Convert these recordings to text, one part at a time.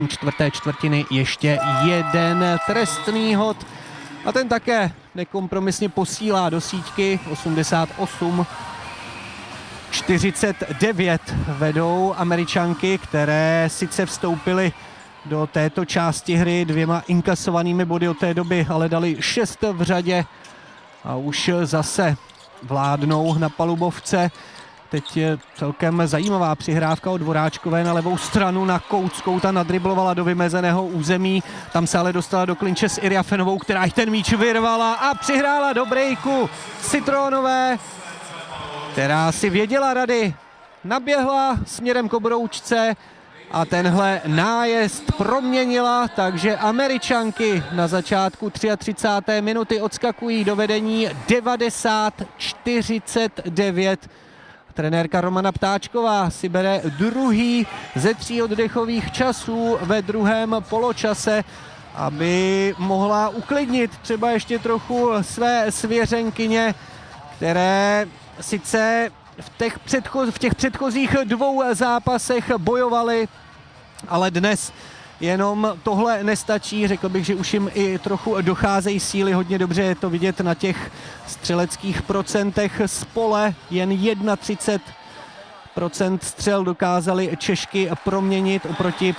čtvrté čtvrtiny ještě jeden trestný hod a ten také nekompromisně posílá do síťky. 88-49 vedou Američanky, které sice vstoupily do této části hry dvěma inkasovanými body od té doby, ale dali 6 v řadě a už zase vládnou na palubovce. Teď je celkem zajímavá přihrávka od Voráčkové na levou stranu na Kouckou, ta nadriblovala do vymezeného území, tam se ale dostala do klinče s Iriafenovou, která ten míč vyrvala a přihrála do breaku Citronové, která si věděla rady, naběhla směrem k obroučce a tenhle nájezd proměnila, takže Američanky na začátku 33. minuty odskakují do vedení 90-49. Trenérka Romana Ptáčková si bere druhý ze 3 oddechových časů ve druhém poločase, aby mohla uklidnit třeba ještě trochu své svěřenkyně, které sice v těch předchozích 2 zápasech bojovaly, ale dnes jenom tohle nestačí. Řekl bych, že už jim i trochu docházejí síly. Hodně dobře je to vidět na těch střeleckých procentech z pole. Jen 31% střel dokázali Češky proměnit oproti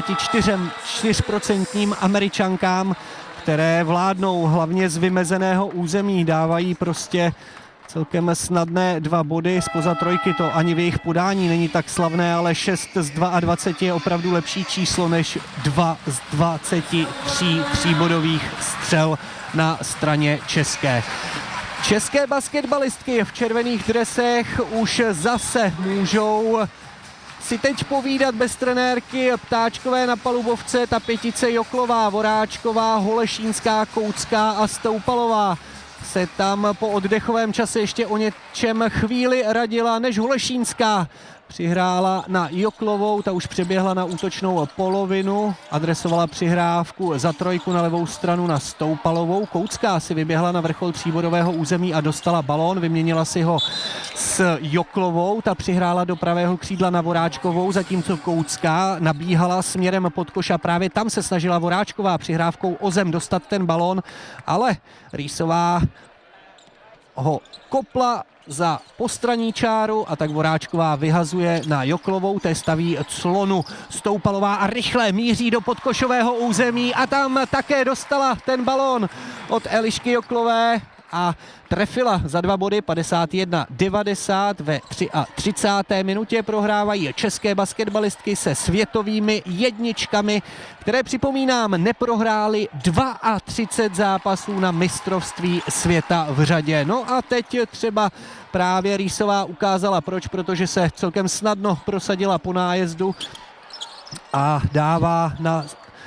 54% Američankám, které vládnou hlavně z vymezeného území. Dávají prostě celkem snadné 2 body, zpoza trojky to ani v jejich podání není tak slavné, ale 6 z 22 je opravdu lepší číslo než 2 z 23 tříbodových střel na straně české. České basketbalistky v červených dresech už zase můžou si teď povídat bez trenérky Ptáčkové na palubovce, ta pětice Joklová, Voráčková, Holešínská, Koucká a Stoupalová se tam po oddechovém čase ještě o něčem chvíli radila, než Holešínská přihrála na Joklovou, ta už přeběhla na útočnou polovinu, adresovala přihrávku za trojku na levou stranu na Stoupalovou. Koucká si vyběhla na vrchol tříbodového území a dostala balón, vyměnila si ho s Joklovou, ta přihrála do pravého křídla na Voráčkovou, zatímco Koucká nabíhala směrem pod koš a právě tam se snažila Voráčková přihrávkou o zem dostat ten balón, ale Rýsová ho kopla za postranní čáru a tak Voráčková vyhazuje na Joklovou, té staví clonu Stoupalová a rychle míří do podkošového území a tam také dostala ten balón od Elišky Joklové a trefila za 2 body. 51-90 ve 33. minutě prohrávají české basketbalistky se světovými jedničkami, které, připomínám, neprohrály 32 zápasů na mistrovství světa v řadě. No a teď třeba právě Rýsová ukázala proč, protože se celkem snadno prosadila po nájezdu a dává na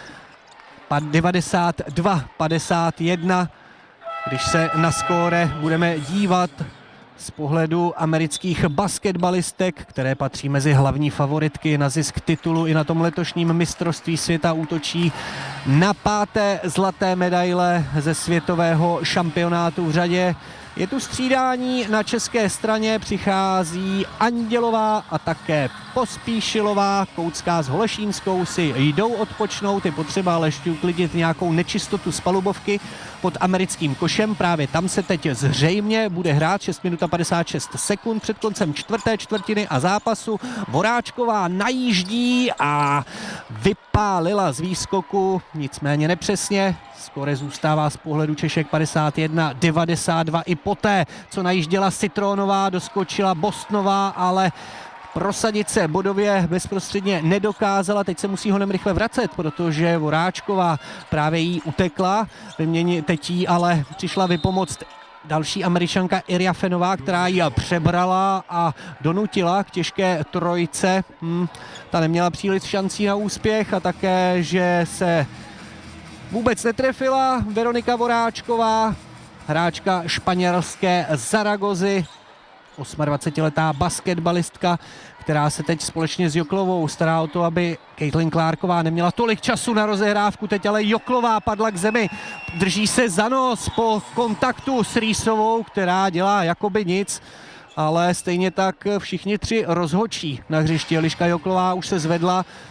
92-51. Když se na skóre budeme dívat z pohledu amerických basketbalistek, které patří mezi hlavní favoritky na zisk titulu i na tom letošním mistrovství světa, útočí na 5. zlaté medaile ze světového šampionátu v řadě. Je tu střídání na české straně, přichází Andělová a také Pospíšilová. Koucká s Holešínskou si jdou odpočnout, je potřeba ale ještě uklidnit nějakou nečistotu z palubovky pod americkým košem. Právě tam se teď zřejmě bude hrát 6 minut a 56 sekund před koncem čtvrté čtvrtiny a zápasu. Voráčková najíždí a vypálila z výskoku, nicméně nepřesně. Skóre zůstává z pohledu Češek 51-92 i poté, co najížděla Citronová, doskočila Bostnová, ale prosadit se bodově bezprostředně nedokázala. Teď se musí honem rychle vracet, protože Voráčková právě jí utekla. Teď jí ale přišla vypomoct další Američanka Iriafenová, která ji přebrala a donutila k těžké trojce. Ta neměla příliš šancí na úspěch a také, že se vůbec netrefila Veronika Voráčková, hráčka španělské Zaragozy, 28letá basketbalistka, která se teď společně s Joklovou stará o to, aby Caitlin Clarková neměla tolik času na rozehrávku. Teď ale Joklová padla k zemi, drží se za nos po kontaktu s Rýsovou, která dělá jakoby nic, ale stejně tak všichni 3 rozhodčí na hřišti. Eliška Joklová už se zvedla,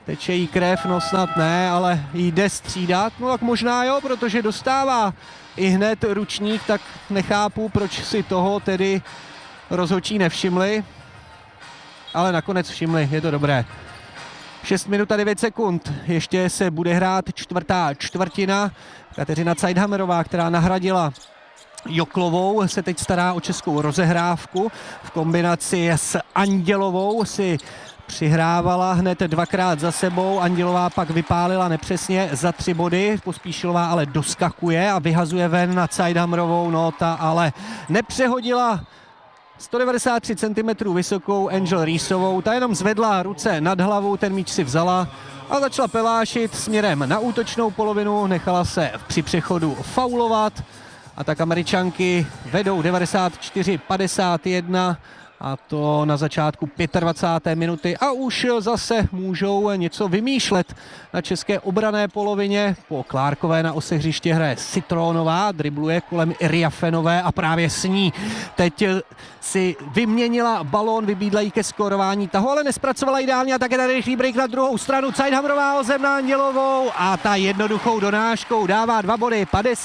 teče jí krev, no snad ne, ale jde střídat, no tak možná jo, protože dostává i hned ručník, tak nechápu, proč si toho tedy rozhodčí nevšimli, ale nakonec všimli, je to dobré. 6 minut a 9 sekund, ještě se bude hrát čtvrtá čtvrtina. Kateřina Zeithamerová, která nahradila Joklovou, se teď stará o českou rozehrávku. V kombinaci s Andělovou si přihrávala hned dvakrát za sebou. Andělová pak vypálila nepřesně za 3 body. Pospíšilová ale doskakuje a vyhazuje ven na Zeithamerovou. No ta ale nepřehodila 193 cm vysokou Angel Reesovou. Ta jenom zvedla ruce nad hlavu, ten míč si vzala a začala pelášit směrem na útočnou polovinu. Nechala se při přechodu faulovat a tak Američanky vedou 94-51 a to na začátku 25. minuty a už zase můžou něco vymýšlet na české obranné polovině. Po Klárkové na ose hřiště hraje Citrónová, dribluje kolem Iriafenové a právě s ní teď si vyměnila balón, vybídla jí ke skórování, taho ale nespracovala ideálně a také tady rychlý break na druhou stranu. Zeithamerová o zem na Andělovou a ta jednoduchou donáškou dává 2 body,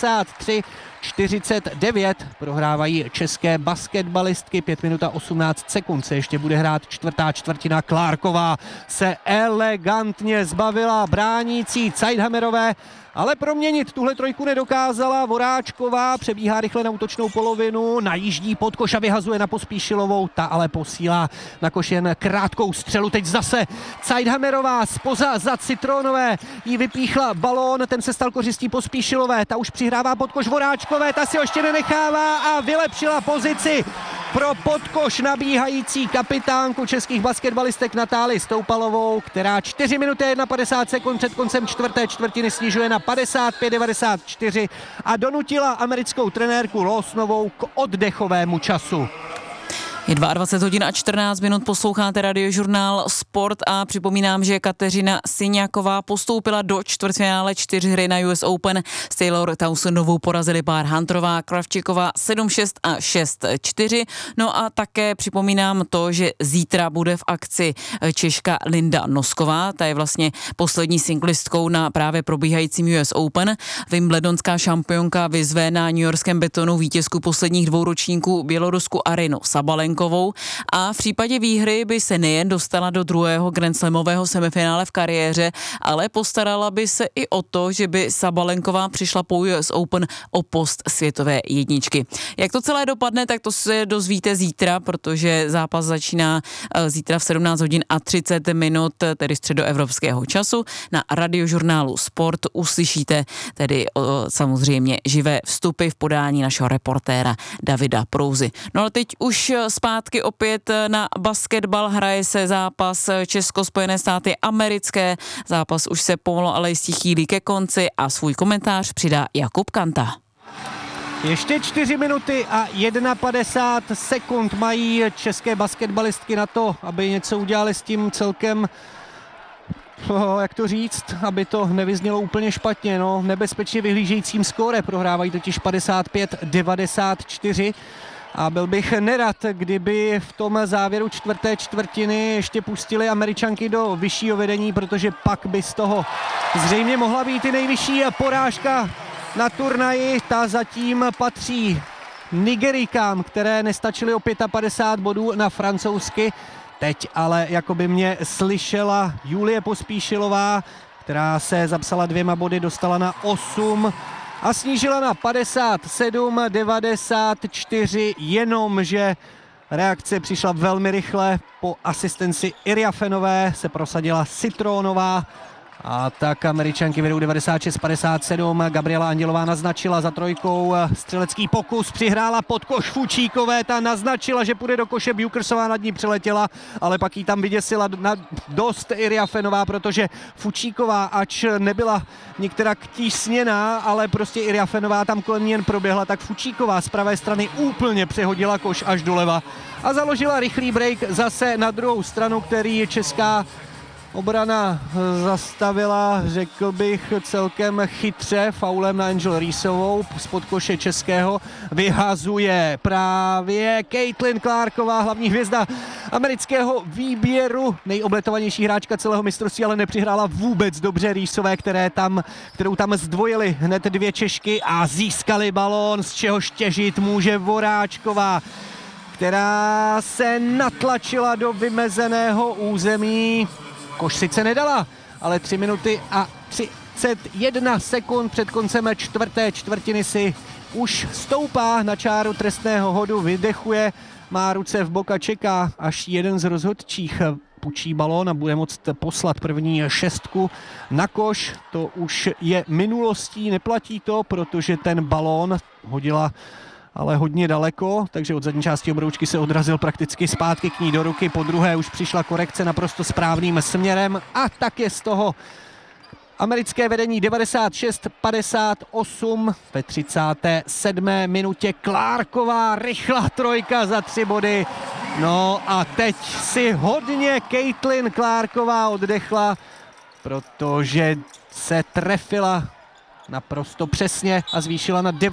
53-49, prohrávají české basketbalistky, 5 minut a 18 sekund se ještě bude hrát čtvrtá čtvrtina. Klárková se elegantně zbavila bránící Zeithamerové, ale proměnit tuhle trojku nedokázala. Voráčková přebíhá rychle na útočnou polovinu, najíždí pod koš a vyhazuje na Pospíšilovou, ta ale posílá na koš jen krátkou střelu. Teď zase Zeithamerová spoza za Citrónové, jí vypíchla balón, ten se stal kořistí Pospíšilové, ta už přihrává pod koš Voráčkové, ta si ho ještě nenechává a vylepšila pozici pro podkoš nabíhající kapitánku českých basketbalistek Natálii Stoupalovou, která 4 minuty a 51 sekund před koncem čtvrté čtvrtiny snižuje na 55-94 a donutila americkou trenérku Lawsonovou k oddechovému času. Je 22 hodin a 14 minut, posloucháte Radiožurnál Sport a připomínám, že Kateřina Syňáková postoupila do čtvrtfinále 4 hry na US Open. S Taylor Townsendovou porazili pár Hunterová, Kravčíková 7-6 a 6-4. No a také připomínám to, že zítra bude v akci Češka Linda Nosková. Ta je vlastně poslední singlistkou na právě probíhajícím US Open. Wimbledonská šampionka vyzve na newyorském betonu vítězku posledních 2 ročníků Bělorusku Arinu Sabalenkovou a v případě výhry by se nejen dostala do druhého Grand Slamového semifinále v kariéře, ale postarala by se i o to, že by Sabalenková přišla po US Open o post světové jedničky. Jak to celé dopadne, tak to se dozvíte zítra, protože zápas začíná zítra v 17 hodin a 30 minut, tedy středoevropského času. Na Radiožurnálu Sport uslyšíte tedy samozřejmě živé vstupy v podání našeho reportéra Davida Prouzy. No ale teď už zpátky opět na basketbal, hraje se zápas Česko-Spojené státy americké. Zápas už se pomalu, ale jistě chýlí ke konci a svůj komentář přidá Jakub Kanta. Ještě 4 minuty a 51 sekund mají české basketbalistky na to, aby něco udělali s tím celkem, jak to říct, aby to nevyznělo úplně špatně, no, nebezpečně vyhlížejícím skóre, prohrávají totiž 55-94. A byl bych nerad, kdyby v tom závěru čtvrté čtvrtiny ještě pustili Američanky do vyššího vedení, protože pak by z toho zřejmě mohla být i nejvyšší porážka na turnaji. Ta zatím patří Nigerikám, které nestačily o 55 bodů na Francouzsky. Teď ale jako by mě slyšela Julie Pospíšilová, která se zapsala 2 body, dostala na 8 a snížila na 57-94, jenomže reakce přišla velmi rychle. Po asistenci Iriafenové se prosadila Citrónová a tak Američanky vedou 96-57. Gabriela Andělová naznačila za trojkou střelecký pokus, přihrála pod koš Fučíkové, ta naznačila, že půjde do koše, Bukersová nad ní přeletěla, ale pak jí tam vyděsila dost Iriafenová, protože Fučíková, ač nebyla některá tísněná, ale prostě Iriafenová tam kolem ní jen proběhla, tak Fučíková z pravé strany úplně přehodila koš až doleva a založila rychlý break zase na druhou stranu, který česká Obrana zastavila, řekl bych, celkem chytře faulem na Angel Reesovou spod koše českého. Vyhazuje právě Caitlin Clarková, hlavní hvězda amerického výběru, nejobletovanější hráčka celého mistrovství, ale nepřihrála vůbec dobře Reesové, kterou tam zdvojili hned dvě Češky a získali balón, z čehož těžit může Voráčková, která se natlačila do vymezeného území. Koš sice nedala, ale 3 minuty a 31 sekund před koncem čtvrté čtvrtiny si už stoupá na čáru trestného hodu, vydechuje, má ruce v bok a čeká, až jeden z rozhodčích pučí balón a bude moct poslat první šestku na koš. To už je minulostí, neplatí to, protože ten balón hodila ale hodně daleko, takže od zadní části obroučky se odrazil prakticky zpátky k ní do ruky. Po druhé už přišla korekce naprosto správným směrem a tak je z toho americké vedení 96-58 ve 37. minutě. Clarková, rychlá trojka za 3 body. No a teď si hodně Caitlin Clarková oddechla, protože se trefila naprosto přesně a zvýšila na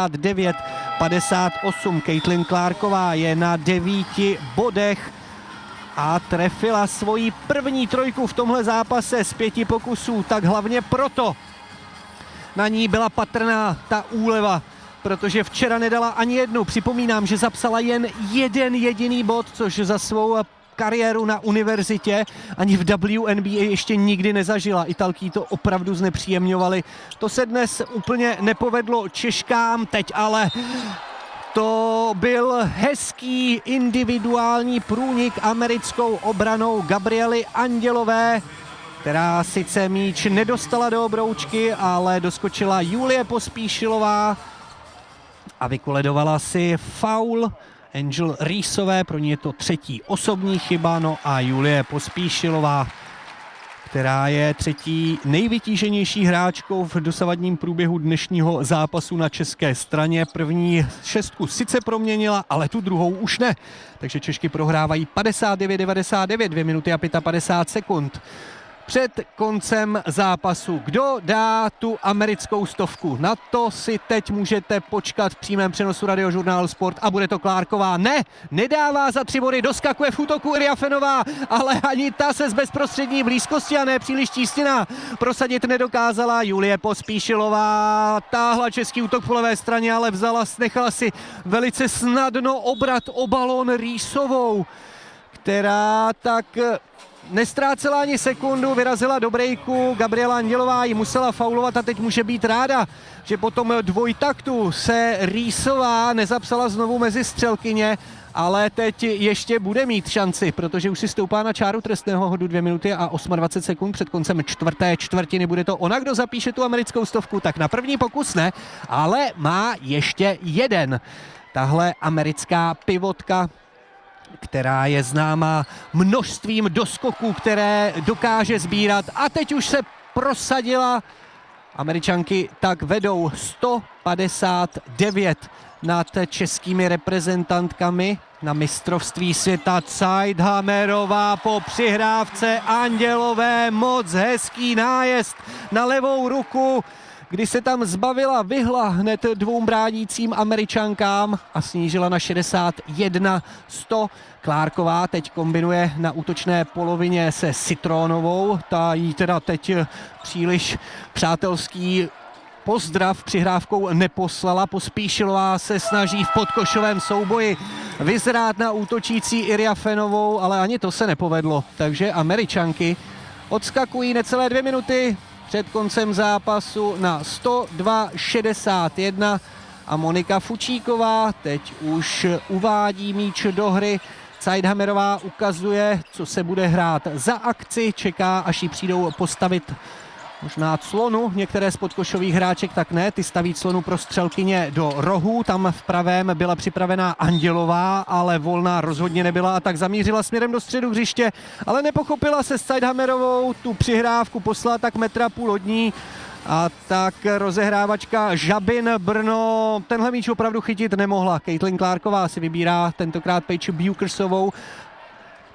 99-58. Caitlin Clarková je na 9 bodech a trefila svoji první trojku v tomhle zápase z 5 pokusů, tak hlavně proto na ní byla patrná ta úleva, protože včera nedala ani jednu. Připomínám, že zapsala jen jeden jediný bod, což za svou kariéru na univerzitě ani v WNBA ještě nikdy nezažila. Italky to opravdu znepříjemňovaly. To se dnes úplně nepovedlo Češkám, teď ale to byl hezký individuální průnik americkou obranou Gabriely Andělové, která sice míč nedostala do obroučky, ale doskočila Julie Pospíšilová a vykoledovala si faul Angel Reesové, pro ní je to 3. osobní chyba, no a Julie Pospíšilová, která je 3. nejvytíženější hráčkou v dosavadním průběhu dnešního zápasu na české straně. První šestku sice proměnila, ale tu druhou už ne. Takže Češky prohrávají 59-99, 2 minuty a 55 sekund před koncem zápasu. Kdo dá tu americkou stovku? Na to si teď můžete počkat v přímém přenosu Radiožurnálu Sport a bude to Clarková. Ne, nedává za 3 body, doskakuje v útoku Iria Fenová, ale ani ta se z bezprostřední blízkosti a ne příliš tísněná prosadit nedokázala. Julie Pospíšilová táhla český útok po levé straně, ale nechala si velice snadno obrat o balón Reesovou, která tak nestrácela ani sekundu, vyrazila do breaku. Gabriela Andělová ji musela faulovat a teď může být ráda, že po tom dvojtaktu se Reesová nezapsala znovu mezi střelkyně, ale teď ještě bude mít šanci, protože už si stoupá na čáru trestného hodu 2 minuty a 28 sekund před koncem čtvrté čtvrtiny. Bude to ona, kdo zapíše tu americkou stovku, tak na první pokus ne, ale má ještě jeden. Tahle americká pivotka, která je známá množstvím doskoků, které dokáže sbírat a teď už se prosadila. Američanky tak vedou 159 nad českými reprezentantkami na mistrovství světa. Zeidhamerová po přihrávce Andělové, moc hezký nájezd na levou ruku, kdy se tam zbavila, vyhla hned 2 bránícím Američankám a snížila na 61-100. Clarková teď kombinuje na útočné polovině se Citronovou, ta jí teda teď příliš přátelský pozdrav přihrávkou neposlala. Pospíšilová se snaží v podkošovém souboji vyzrát na útočící Iria Fenovou, ale ani to se nepovedlo, takže Američanky odskakují necelé 2 minuty před koncem zápasu na 102-61 a Monika Fučíková teď už uvádí míč do hry. Zeidhamerová ukazuje, co se bude hrát za akci, čeká, až ji přijdou postavit možná clonu, některé z podkošových hráček tak ne, ty staví clonu pro střelkyně do rohu, tam v pravém byla připravená Andělová, ale volná rozhodně nebyla a tak zamířila směrem do středu hřiště, ale nepochopila se s Zeidhamerovou, tu přihrávku poslala tak 1,5 metru od ní a tak rozehrávačka Žabin Brno tenhle míč opravdu chytit nemohla. Caitlin Clarková si vybírá tentokrát Paige Bukersovou.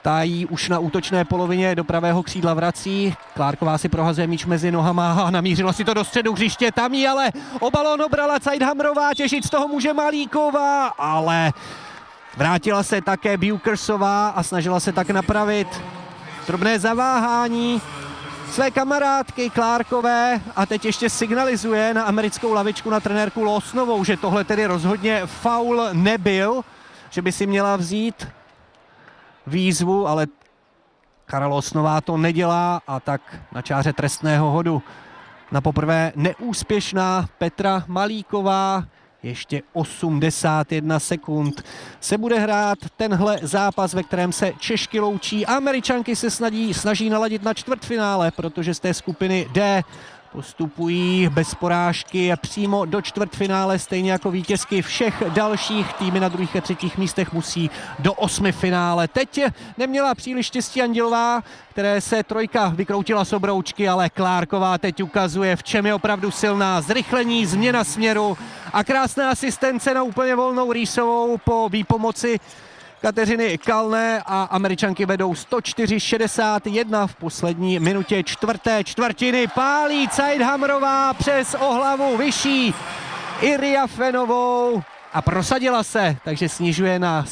Ta jí už na útočné polovině do pravého křídla vrací. Klárková si prohazuje míč mezi nohama a namířila si to do středu hřiště. Tam jí ale o balón obrala Caidhammerová, těžit z toho může Malíková, ale vrátila se také Bukersová a snažila se tak napravit drobné zaváhání své kamarádky Klárkové a teď ještě signalizuje na americkou lavičku na trenérku Losnovou, že tohle tedy rozhodně faul nebyl, že by si měla vzít výzvu, ale Kara Losnová to nedělá a tak na čáře trestného hodu na poprvé neúspěšná Petra Malíková. Ještě 81 sekund se bude hrát tenhle zápas, ve kterém se Češky loučí. Američanky se snaží naladit na čtvrtfinále, protože z té skupiny D postupují bez porážky přímo do čtvrtfinále, stejně jako vítězky všech dalších. Týmy na druhých a třetích místech musí do osmifinále. Teď neměla příliš štěstí Andělová, které se trojka vykroutila z obroučky, ale Klárková teď ukazuje, v čem je opravdu silná. Zrychlení, změna směru a krásná asistence na úplně volnou Rýsovou po výpomoci Kateřiny Kalné a Američanky vedou 104-61 v poslední minutě čtvrté čtvrtiny. Pálí Caidhammerová přes o hlavu vyšší Iria Fenovou a prosadila se, takže snižuje na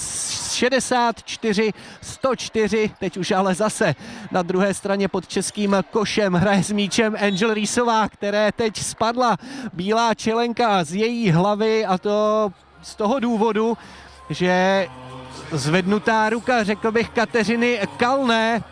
64-104. Teď už ale zase na druhé straně pod českým košem hraje s míčem Angel Rýsová, které teď spadla bílá čelenka z její hlavy, a to z toho důvodu, že zvednutá ruka, řekl bych, Kateřiny Kalné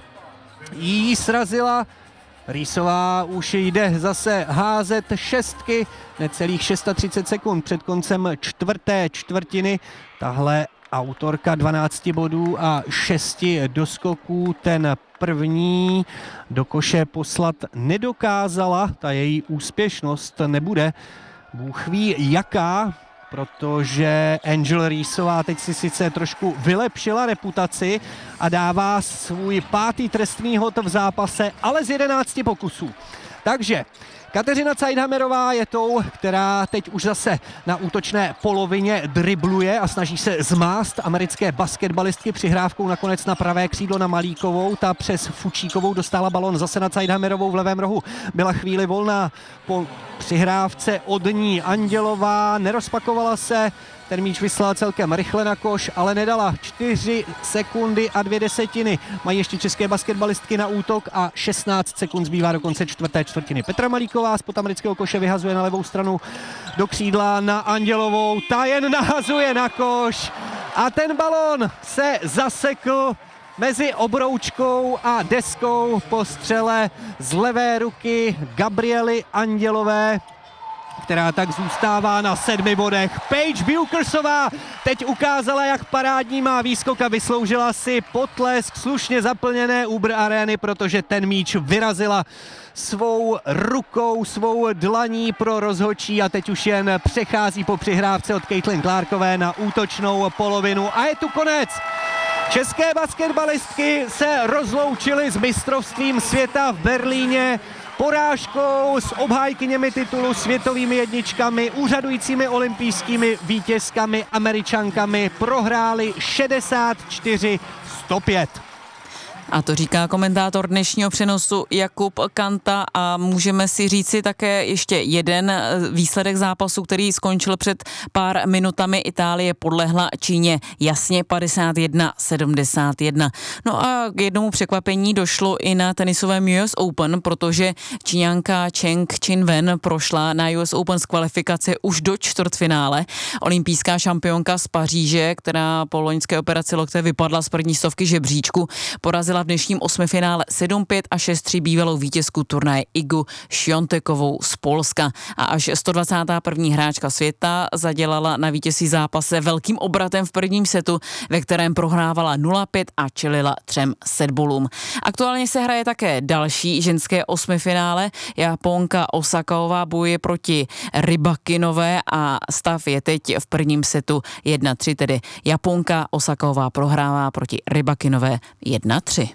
jí srazila. Rýsová už jde zase házet šestky, necelých 630 sekund před koncem čtvrté čtvrtiny. Tahle autorka 12 bodů a 6 doskoků, ten první do koše poslat nedokázala. Ta její úspěšnost nebude bůh ví jaká, protože Angel Rýsová teď si sice trošku vylepšila reputaci a dává svůj 5. trestný hod v zápase, ale z 11 pokusů. Takže Kateřina Caidhammerová je tou, která teď už zase na útočné polovině dribluje a snaží se zmást americké basketbalistky přihrávkou nakonec na pravé křídlo na Malíkovou. Ta přes Fučíkovou dostala balon zase na Caidhammerovou v levém rohu. Byla chvíli volná po přihrávce od ní Andělová, nerozpakovala se, ten míč vyslala celkem rychle na koš, ale nedala. 4 sekundy a 2 desetiny. Mají ještě české basketbalistky na útok a 16 sekund zbývá do konce čtvrté čtvrtiny. Petra Malíková spod amerického koše vyhazuje na levou stranu do křídla na Andělovou. Ta jen nahazuje na koš a ten balon se zasekl mezi obroučkou a deskou po střele z levé ruky Gabriely Andělové, která tak zůstává na 7 bodech. Paige Bukersová teď ukázala, jak parádní má výskok a vysloužila si potlesk slušně zaplněné Uber arény, protože ten míč vyrazila svou rukou, svou dlaní pro rozhodčí a teď už jen přechází po přihrávce od Caitlin Clarkové na útočnou polovinu a je tu konec. České basketbalistky se rozloučily s mistrovstvím světa v Berlíně porážkou s obhájkyněmi titulu, světovými jedničkami, úřadujícími olympijskými vítězkami, Američankami. Prohráli 64-105. A to říká komentátor dnešního přenosu Jakub Kanta a můžeme si říci také ještě jeden výsledek zápasu, který skončil před pár minutami. Itálie podlehla Číně jasně 51-71. No a k jednomu překvapení došlo i na tenisovém US Open, protože Číňanka Cheng Qinwen prošla na US Open z kvalifikace už do čtvrtfinále. Olympijská šampionka z Paříže, která po loňské operaci lokte vypadla z první stovky žebříčku, porazila v dnešním osmifinále 7-5 a 6-3 bývalou vítězku turnaje Igu Świątekovou z Polska. A až 121. hráčka světa zadělala na vítězství zápase velkým obratem v prvním setu, ve kterém prohrávala 0-5 a čelila 3 setballům. Aktuálně se hraje také další ženské osmifinále. Japonka Osakaová bojuje proti Rybakinové a stav je teď v prvním setu 1-3, tedy Japonka Osakaová prohrává proti Rybakinové 1-3.